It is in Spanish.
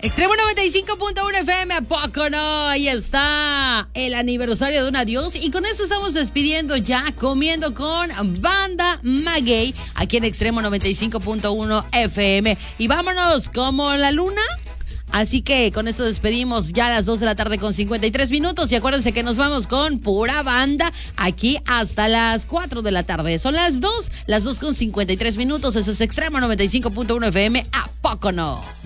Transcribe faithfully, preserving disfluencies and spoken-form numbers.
Extremo noventa y cinco punto uno F M, ¿a poco no? Ahí está el aniversario de un adiós. Y con eso estamos despidiendo ya, comiendo con Banda Maguey, aquí en Extremo noventa y cinco punto uno F M. Y vámonos como la luna. Así que con esto despedimos ya a las dos de la tarde con cincuenta y tres minutos. Y acuérdense que nos vamos con pura banda aquí hasta las cuatro de la tarde. Son las dos, las dos con cincuenta y tres minutos. Eso es Extremo noventa y cinco punto uno F M, ¿a poco no?